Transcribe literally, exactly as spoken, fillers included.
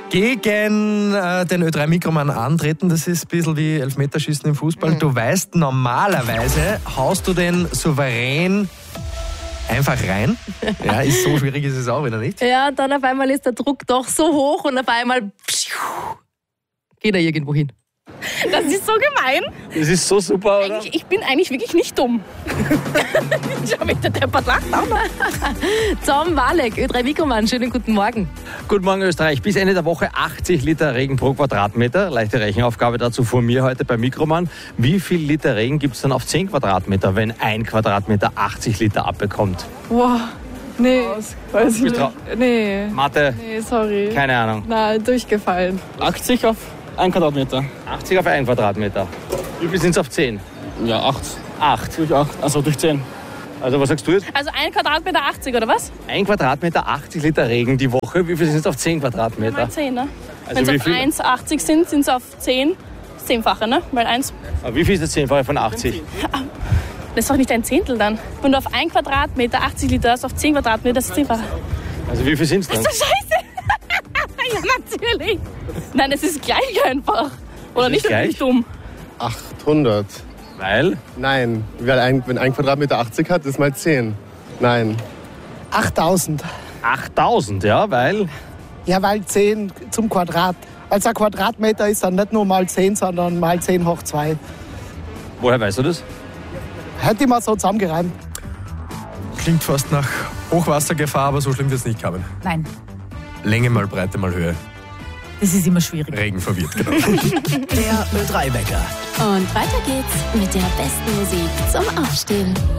gegen äh, den Ö drei Mikroman antreten. Das ist ein bisschen wie Elfmeterschießen im Fußball. Mhm. Du weißt, normalerweise haust du den souverän einfach rein. Ja, ist so schwierig ist es auch wieder nicht. Ja, dann auf einmal ist der Druck doch so hoch und auf einmal geht er irgendwo hin. Das ist so gemein. Das ist so super, oder? Ich, ich bin eigentlich wirklich nicht dumm. Schau mich der Deppert lacht auch noch. Tom Walek, Ö drei Mikroman, schönen guten Morgen. Guten Morgen, Österreich. Bis Ende der Woche achtzig Liter Regen pro Quadratmeter. Leichte Rechenaufgabe dazu von mir heute bei Mikroman. Wie viel Liter Regen gibt es dann auf zehn Quadratmeter, wenn ein Quadratmeter achtzig Liter abbekommt? Wow, nee, weiß ich nicht. Nee. Mathe? Nee, sorry. Keine Ahnung. Na, durchgefallen. achtzig auf ein Quadratmeter. achtzig auf ein Quadratmeter. Wie viel sind es auf zehn? Ja, acht. acht. Durch acht, also durch zehn. Also was sagst du jetzt? Also ein Quadratmeter achtzig, oder was? Ein Quadratmeter achtzig Liter Regen die Woche. Wie viel sind es auf zehn Quadratmeter? Mal zehn, ne? Also Wenn es wie auf viel? eins achtzig sind, sind es auf zehn. Das Zehnfache, ne? Weil eins. Aber wie viel ist das Zehnfache von achtzig? Das ist doch nicht ein Zehntel dann. Wenn du auf ein Quadratmeter achtzig Liter hast, auf zehn Quadratmeter, das ist Zehnfache. Also wie viel sind es dann? Das ist doch scheiße! Ja, natürlich. Nein, das ist gleich einfach. Oder ist nicht, gleich? nicht dumm. achthundert. Weil? Nein, weil ein, wenn ein Quadratmeter achtzig hat, ist mal zehn. Nein. achttausend. achttausend, ja, weil? Ja, weil zehn zum Quadrat. Also ein Quadratmeter ist dann nicht nur mal zehn, sondern mal zehn hoch zwei. Woher weißt du das? Hätte ich mal so zusammengereimt. Klingt fast nach Hochwassergefahr, aber so schlimm wird es nicht kommen. Nein, Länge mal Breite mal Höhe. das ist immer schwierig. Regen verwirrt, genau. Der Ö drei Wecker. Und weiter geht's mit der besten Musik zum Aufstehen.